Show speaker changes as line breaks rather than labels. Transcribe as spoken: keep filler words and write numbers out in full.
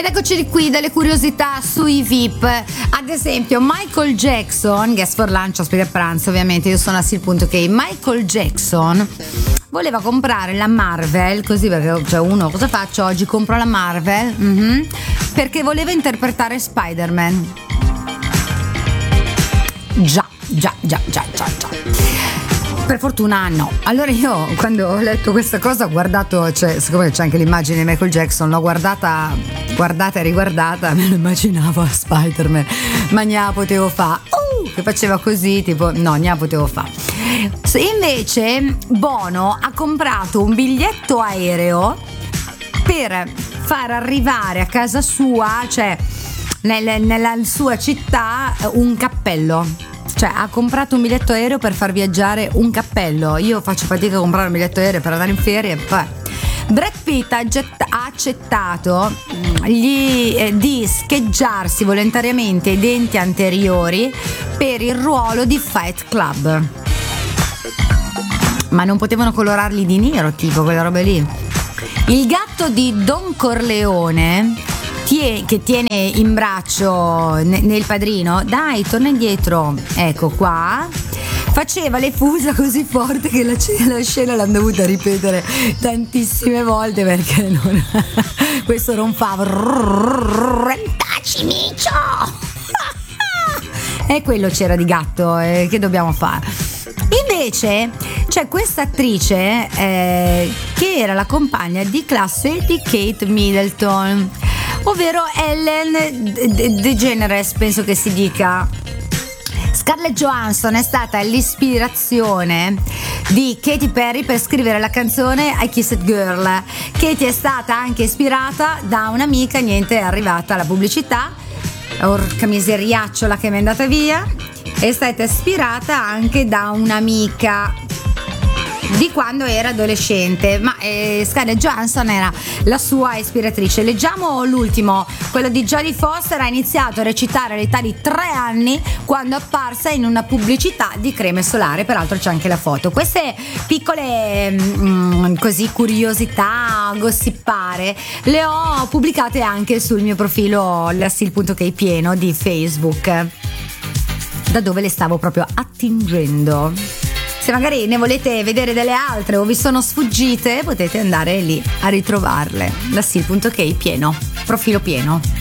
Ed eccoci qui delle curiosità sui V I P. Ad esempio Michael Jackson, guest for lunch, ospite a pranzo, ovviamente io sono a sil.uk. Michael Jackson voleva comprare la Marvel, così perché cioè uno, cosa faccio oggi? Compro la Marvel, mm-hmm, perché voleva interpretare Spider-Man. Già, già, già, già, già, già. Per fortuna no. Allora io quando ho letto questa cosa ho guardato, cioè siccome c'è anche l'immagine di Michael Jackson, l'ho guardata, guardata e riguardata, me lo immaginavo a Spider-Man, ma ne la potevo fa, uh, che faceva così, tipo no, ne la potevo fa. Invece Bono ha comprato un biglietto aereo per far arrivare a casa sua, cioè nel, nella sua città, un cappello. Cioè ha comprato un biglietto aereo per far viaggiare un cappello. Io faccio fatica a comprare un biglietto aereo per andare in ferie. Poi Brad Pitt ha, getta- ha accettato gli, eh, di scheggiarsi volontariamente i denti anteriori per il ruolo di Fight Club. Ma non potevano colorarli di nero, tipo quelle robe lì. Il gatto di Don Corleone, che tiene in braccio nel Padrino, dai, torna indietro, ecco qua, faceva le fusa così forte che la, la scena l'hanno dovuta ripetere tantissime volte perché non, questo ronfava. Taci micio. E quello c'era di gatto, eh, che dobbiamo fare? Invece c'è questa attrice eh, che era la compagna di classe di Kate Middleton, ovvero Ellen DeGeneres, penso che si dica. Scarlett Johansson è stata l'ispirazione di Katy Perry per scrivere la canzone I Kissed Girl. Katy è stata anche ispirata da un'amica, niente, è arrivata la pubblicità, orca miseriacciola che mi è andata via, è stata ispirata anche da un'amica di quando era adolescente, ma eh, Scarlett Johansson era la sua ispiratrice. Leggiamo l'ultimo, quello di Jodie Foster. Ha iniziato a recitare all'età di tre anni quando è apparsa in una pubblicità di creme solare, peraltro c'è anche la foto. Queste piccole mm, così curiosità, gossipare, le ho pubblicate anche sul mio profilo la sil.uk pieno di Facebook, da dove le stavo proprio attingendo. Se magari ne volete vedere delle altre o vi sono sfuggite, potete andare lì a ritrovarle. La sil.uk pieno, profilo pieno.